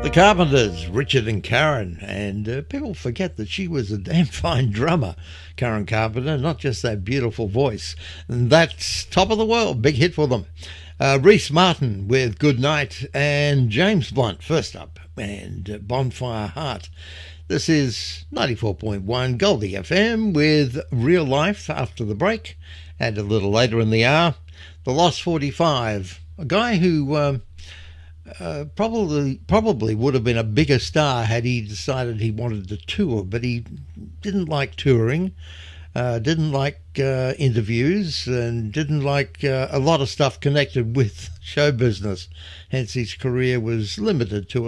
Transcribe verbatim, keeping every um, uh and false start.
The Carpenters, Richard and Karen, and uh, people forget that she was a damn fine drummer, Karen Carpenter, not just that beautiful voice. And that's Top of the World, big hit for them. Uh, Reese Martin with Good Night, and James Blunt first up, and uh, Bonfire Heart. This is ninety-four point one Goldie F M with Real Life after the break, and a little later in the hour, The Lost forty-five, a guy who um, uh, probably probably would have been a bigger star had he decided he wanted to tour, but he didn't like touring, uh, didn't like uh, interviews, and didn't like uh, a lot of stuff connected with show business. Hence his career was limited to